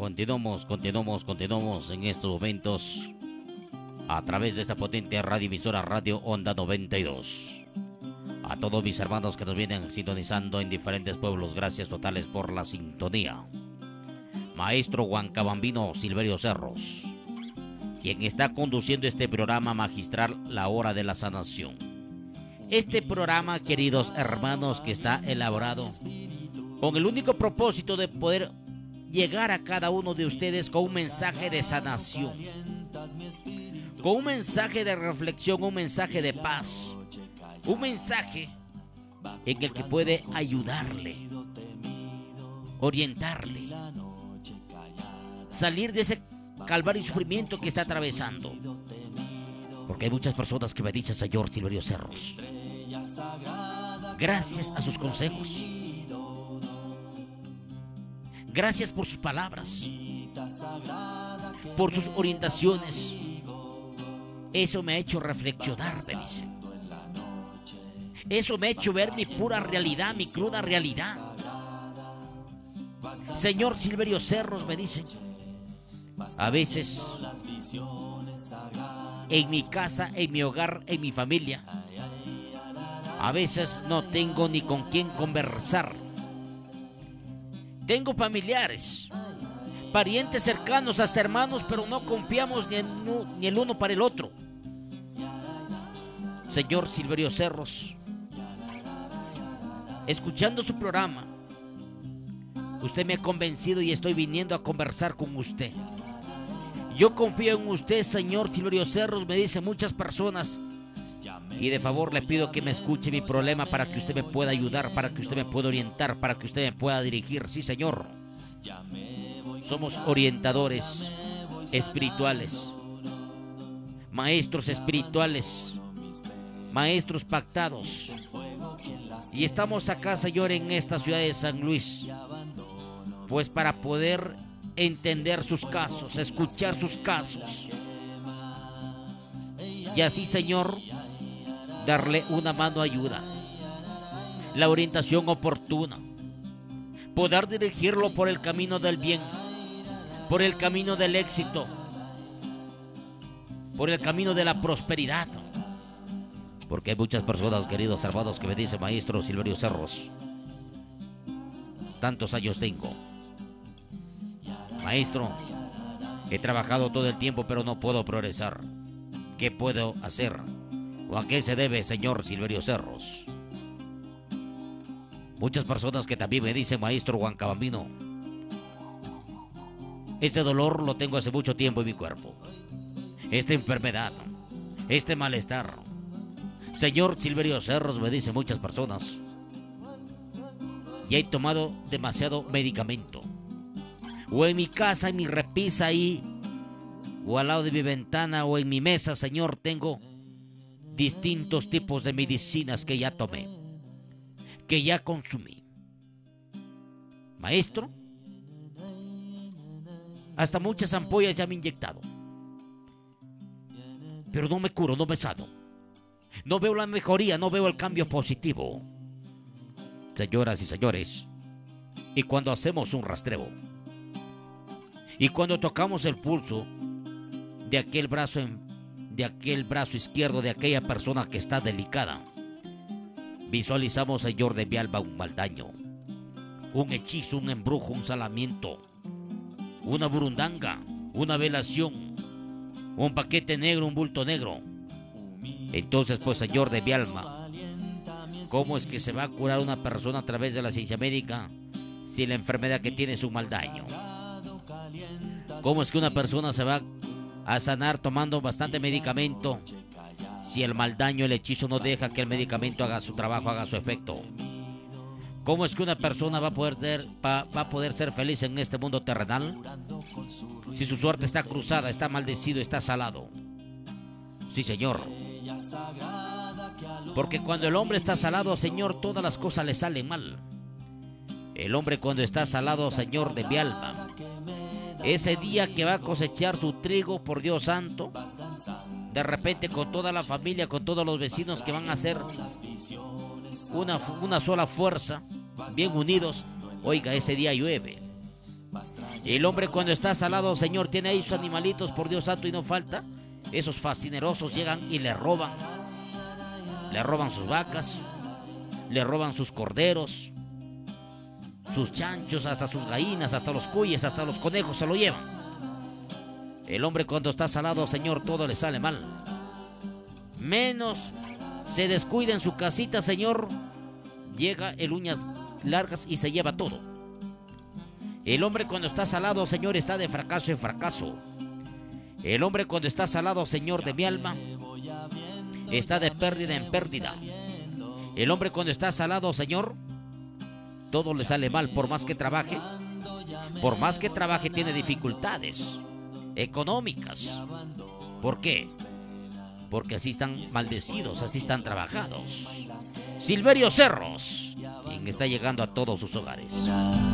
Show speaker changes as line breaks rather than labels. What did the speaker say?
Continuamos en estos momentos a través de esta potente radioemisora Radio Onda 92. A todos mis hermanos que nos vienen sintonizando en diferentes pueblos, gracias totales por la sintonía. Maestro Huancabambino Silverio Cerros, quien está conduciendo este programa magistral La Hora de la Sanación. Este programa, queridos hermanos, que está elaborado con el único propósito de poder llegar a cada uno de ustedes con un mensaje de sanación, con un mensaje de reflexión, un mensaje de paz, un mensaje en el que puede ayudarle, orientarle, salir de ese calvario y sufrimiento que está atravesando. Porque hay muchas personas que me dicen: señor Silverio Cerros, gracias a sus consejos, gracias por sus palabras, por sus orientaciones, eso me ha hecho reflexionar, me dicen. Eso me ha hecho ver mi pura realidad, mi cruda realidad. Señor Silverio Cerros, me dicen, a veces en mi casa, en mi hogar, en mi familia, a veces no tengo ni con quién conversar. Tengo familiares, parientes cercanos, hasta hermanos, pero no confiamos ni el uno para el otro. Señor Silverio Cerros, escuchando su programa, usted me ha convencido y estoy viniendo a conversar con usted. Yo confío en usted, señor Silverio Cerros, me dicen muchas personas. Y de favor le pido que me escuche mi problema para que usted me pueda ayudar, para que usted me pueda orientar, para que usted me pueda dirigir. Sí, señor. Somos orientadores espirituales, maestros espirituales, maestros pactados. Y estamos acá, señor, en esta ciudad de San Luis, pues para poder entender sus casos, escuchar sus casos. Y así, señor, darle una mano ayuda, la orientación oportuna, poder dirigirlo por el camino del bien, por el camino del éxito, por el camino de la prosperidad. Porque hay muchas personas, queridos hermanos, que me dicen: maestro Silverio Cerros, tantos años tengo, maestro, he trabajado todo el tiempo pero no puedo progresar. ¿Qué puedo hacer? ¿O a qué se debe, señor Silverio Cerros? Muchas personas que también me dicen: maestro Huancabambino, este dolor lo tengo hace mucho tiempo en mi cuerpo, esta enfermedad, este malestar. Señor Silverio Cerros, me dicen muchas personas, y he tomado demasiado medicamento. O en mi casa, en mi repisa ahí, o al lado de mi ventana, o en mi mesa, señor, tengo distintos tipos de medicinas que ya tomé, que ya consumí. Maestro, hasta muchas ampollas ya me he inyectado, pero no me curo, no me sano. No veo la mejoría, no veo el cambio positivo. Señoras y señores, y cuando hacemos un rastreo, y cuando tocamos el pulso de aquel brazo izquierdo de aquella persona que está delicada, visualizamos, señor de mi alma, un mal daño, un hechizo, un embrujo, un salamiento, una burundanga, una velación, un paquete negro, un bulto negro. Entonces, pues, señor de mi alma, ¿cómo es que se va a curar una persona a través de la ciencia médica si la enfermedad que tiene es un mal daño? ¿Cómo es que una persona se va a sanar tomando bastante medicamento si el mal daño, el hechizo no deja que el medicamento haga su trabajo, haga su efecto? ¿Cómo es que una persona va a poder ser feliz en este mundo terrenal si su suerte está cruzada, está maldecido, está salado? Sí, señor. Porque cuando el hombre está salado, señor, todas las cosas le salen mal. El hombre cuando está salado, señor de mi alma, ese día que va a cosechar su trigo, por Dios santo, de repente con toda la familia, con todos los vecinos que van a ser una sola fuerza, bien unidos, oiga, ese día llueve. El hombre cuando está salado, Señor, tiene ahí sus animalitos, por Dios santo, y no falta. Esos fascinerosos llegan y le roban. Le roban sus vacas, le roban sus corderos, sus chanchos, hasta sus gallinas, hasta los cuyes, hasta los conejos se lo llevan. El hombre cuando está salado, Señor, todo le sale mal. Menos se descuida en su casita, Señor, llega el uñas largas y se lleva todo. El hombre cuando está salado, Señor, está de fracaso en fracaso. El hombre cuando está salado, Señor, de mi alma, está de pérdida en pérdida. El hombre cuando está salado, Señor, todo le sale mal, por más que trabaje. Por más que trabaje tiene dificultades económicas. ¿Por qué? Porque así están maldecidos, así están trabajados. Silverio Cerros, quien está llegando a todos sus hogares.